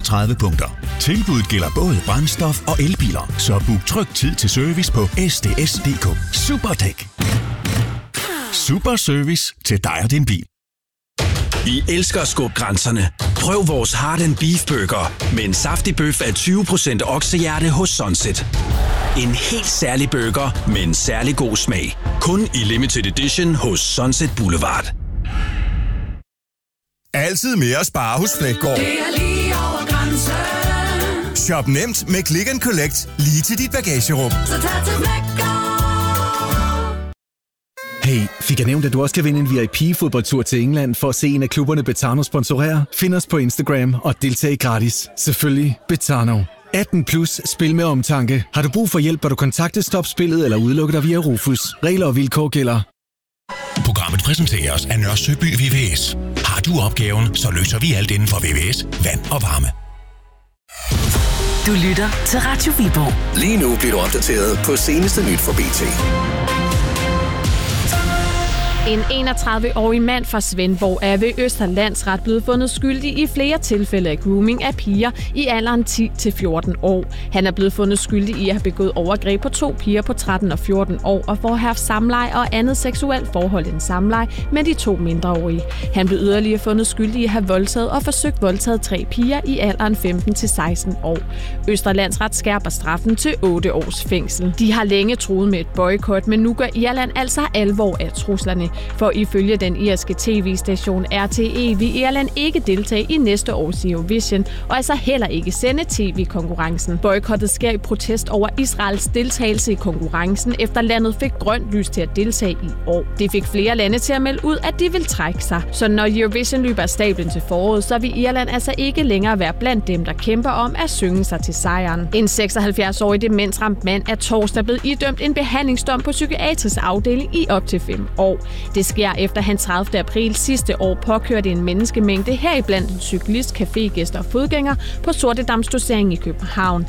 32 punkter. Tilbuddet gælder både brændstof og elbiler, så book tryg tid til service på sds.dk. Superdæk. Super service til dig og din bil. Vi elsker at skubbe grænserne. Prøv vores Heart & Beef Burger med en saftig bøf af 20% oksehjerte hos Sunset. En helt særlig burger med en særlig god smag. Kun i limited edition hos Sunset Boulevard. Altid mere at spare hos Fleggaard. Det er lige over grænsen. Shop nemt med Click & Collect lige til dit bagagerum. Så tag til Fleggaard. Hey, fik jeg nævnt, at du også kan vinde en VIP-fodboldtur til England for at se en af klubberne Betano sponsorere? Find os på Instagram og deltag gratis. Selvfølgelig Betano. 18 plus, spil med omtanke. Har du brug for hjælp, bør du kontakte Stop-spillet eller udelukke dig via Rufus. Regler og vilkår gælder. Programmet præsenteres af Nørre Søby VVS. Har du opgaven, så løser vi alt inden for VVS, vand og varme. Du lytter til Radio Viborg. Lige nu bliver du opdateret på seneste nyt fra BT. En 31-årig mand fra Svendborg er ved Østerlandsret blevet fundet skyldig i flere tilfælde af grooming af piger i alderen 10-14 år. Han er blevet fundet skyldig i at have begået overgreb på 2 piger på 13 og 14 år og for at have haft samleje og andet seksuelt forhold end samleje med de 2 mindreårige. Han blev yderligere fundet skyldig i at have voldtaget og forsøgt voldtaget 3 piger i alderen 15-16 år. Østerlandsret skærper straffen til 8 års fængsel. De har længe truet med et boykot, men nu gør Irland altså alvor af truslerne. For ifølge den irske tv-station RTE vil Irland ikke deltage i næste års Eurovision, og altså heller ikke sende tv-konkurrencen. Boykottet sker i protest over Israels deltagelse i konkurrencen, efter landet fik grønt lys til at deltage i år. Det fik flere lande til at melde ud, at de vil trække sig. Så når Eurovision løber af stablen til foråret, så vil Irland altså ikke længere være blandt dem, der kæmper om at synge sig til sejren. En 76-årig demensramt mand er torsdag blevet idømt en behandlingsdom på psykiatrisk afdeling i op til 5 år. Det sker efter han 30. april sidste år påkørte en menneskemængde heriblandt en cyklist, cafégæster og fodgænger på Sortedamsdosering i København.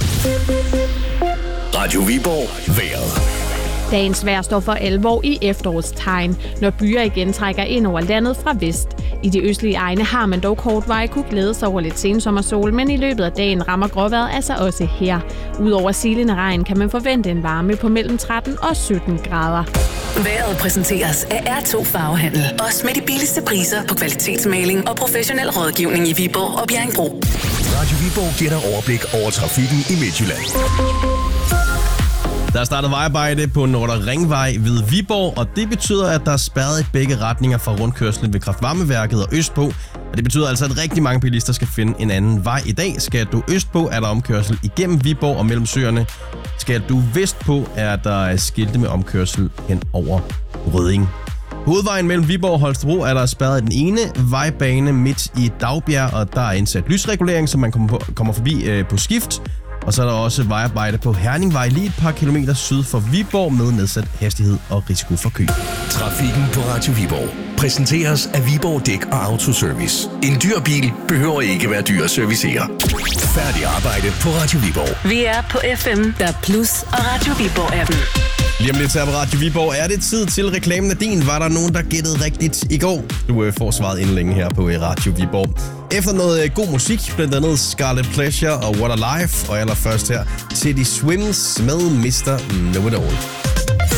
Radio Viborg. Vejret. Dagens vejr står for alvor i efterårstegn, når byer igen trækker ind over landet fra vest. I de østlige egne har man dog kortvarigt kunne glæde sig over lidt sensommersol, men i løbet af dagen rammer gråvejret altså også her. Udover silende regn kan man forvente en varme på mellem 13 og 17 grader. Vejret præsenteres af R2 Farvehandel. Også med de billigste priser på kvalitetsmaling og professionel rådgivning i Viborg og Bjerringbro. Radio Viborg giver dig overblik over trafikken i Midtjylland. Der er startet vejarbejde på Nordre Ringvej ved Viborg, og det betyder, at der er spærret i begge retninger fra rundkørslen ved Kraftvarmeværket og østpå. Og det betyder altså, at rigtig mange bilister skal finde en anden vej i dag. Skal du østpå, er der omkørsel igennem Viborg og mellem søerne. Skal du vestpå, er der skilte med omkørsel hen over Rødding. Hovedvejen mellem Viborg og Holstebro er der spærret den ene vejbane midt i Dagbjerg, og der er indsat lysregulering, så man kommer forbi på skift. Og så er der også vejarbejde på Herningvej lige et par kilometer syd for Viborg med nedsat hastighed og risiko for kø. Trafikken på Radio Viborg præsenteres af Viborg Dæk og Autoservice. En dyr bil behøver ikke være dyr at servicere. Færdig arbejde på Radio Viborg. Vi er på FM, der Plus og Radio Viborg-appen. Lige om lidt her på Radio Viborg er det tid til reklamen af din. Var der nogen, der gættede rigtigt i går? Du får svaret inden længe her på Radio Viborg. Efter noget god musik, blandt andet Scarlet Pleasure og What a Life, og allerførst her Teddy Swims med Mr. Know It All.